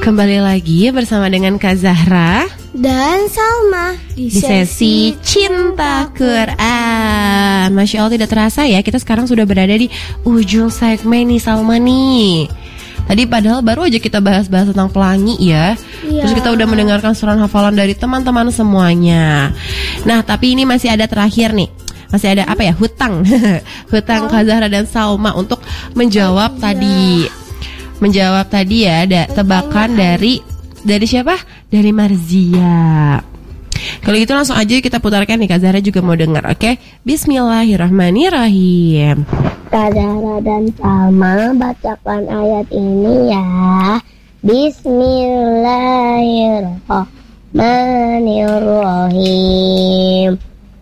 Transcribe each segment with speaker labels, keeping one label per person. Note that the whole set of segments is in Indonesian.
Speaker 1: Kembali lagi bersama dengan Kak Zahra
Speaker 2: dan Salma
Speaker 1: di sesi Cinta Quran. Masya Allah, tidak terasa ya, kita sekarang sudah berada di ujung segmen nih Salma nih. Tadi padahal baru aja kita bahas-bahas tentang pelangi ya. Terus kita udah mendengarkan surat hafalan dari teman-teman semuanya. Nah, tapi ini masih ada terakhir nih. Masih ada apa ya? Hutang. Hutang Kak Zahra dan Salma untuk menjawab tadi. Menjawab tadi ya, ada tebakan dari siapa? Dari Marzia. Kalau gitu langsung aja kita putarkan nih, Kak Zahra juga mau dengar, oke? Bismillahirrahmanirrahim.
Speaker 2: Kak Zahra dan Salma bacakan ayat ini ya. Bismillahirrahmanirrahim.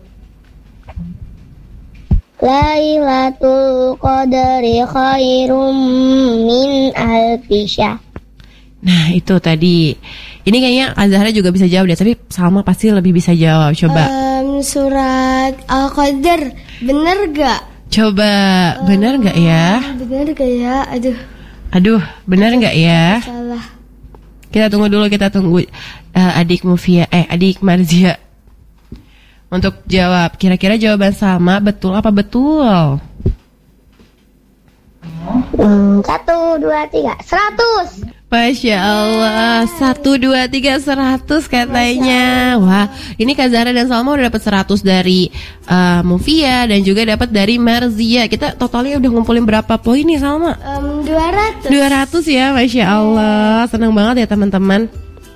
Speaker 2: Lailatul Qadri khairum min alfi syahr.
Speaker 1: Nah itu tadi. Ini kayaknya Kak Zahra juga bisa jawab deh, tapi Salma pasti lebih bisa jawab. Coba
Speaker 2: surat Al-Qadr, bener gak?
Speaker 1: Coba, bener gak ya?
Speaker 2: Bener gak ya?
Speaker 1: Aduh, bener gak ya?
Speaker 2: Salah.
Speaker 1: Kita tunggu dulu, adik Marzia untuk jawab. Kira-kira jawaban Salma betul apa betul?
Speaker 2: 1, 2, 3, 100.
Speaker 1: Masya Allah, 1, 2, 3, 100 katanya. Wah, ini Kak Zahra dan Salma udah dapat 100 dari Mufia dan juga dapat dari Marzia. Kita totalnya udah ngumpulin berapa poin nih Salma?
Speaker 2: 200.
Speaker 1: 200 ya, Masya Allah. Senang banget ya teman-teman.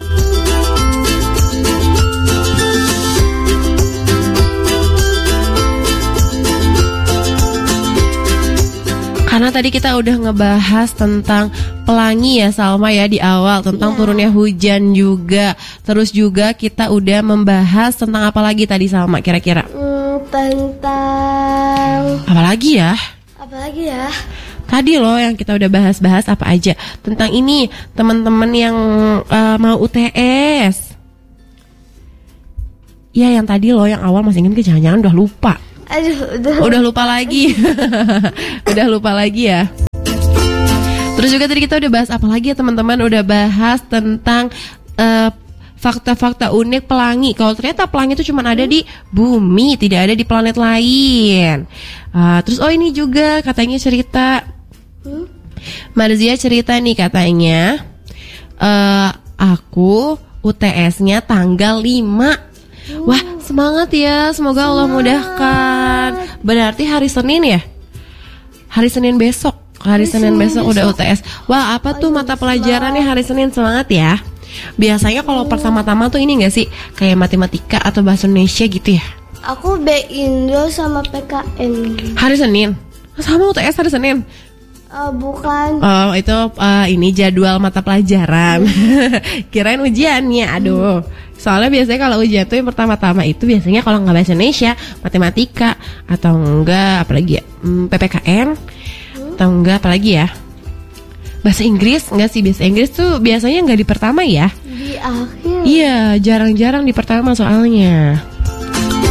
Speaker 1: Karena tadi kita udah ngebahas tentang pelangi ya Salma ya di awal, tentang turunnya hujan juga. Terus juga kita udah membahas tentang apa lagi tadi Salma kira-kira?
Speaker 2: Tentang
Speaker 1: apa lagi ya? Tadi loh yang kita udah bahas-bahas apa aja. Tentang ini teman-teman yang mau UTS. Ya yang tadi loh yang awal masih ingat, jangan-jangan udah lupa. Udah lupa lagi. Udah lupa lagi ya. Terus juga tadi kita udah bahas apa lagi ya teman-teman? Udah bahas tentang fakta-fakta unik pelangi. Kalau ternyata pelangi itu cuma ada di bumi, tidak ada di planet lain. Terus ini juga katanya cerita Marzia cerita nih katanya, aku UTS-nya tanggal 5. Wah, semangat ya. Semoga Allah mudahkan. Berarti hari Senin ya? Hari Senin besok. Hari Senin besok udah UTS. Wah, apa tuh mata pelajarannya hari Senin? Semangat ya. Biasanya kalau pertama-tama tuh ini gak sih, kayak matematika atau bahasa Indonesia gitu ya?
Speaker 2: Aku B-Indo sama PKN. Hari
Speaker 1: Senin? Sama UTS hari Senin?
Speaker 2: Bukan.
Speaker 1: Oh, itu ini jadwal mata pelajaran. Kirain ujiannya. Aduh. Soalnya biasanya kalau ujian tuh yang pertama-tama itu biasanya kalau nggak bahasa Indonesia, matematika atau enggak apalagi ya, PPKN atau enggak apalagi ya, bahasa Inggris. Enggak sih, bahasa Inggris tuh biasanya nggak di pertama ya.
Speaker 2: Di akhir.
Speaker 1: Iya, jarang-jarang di pertama soalnya.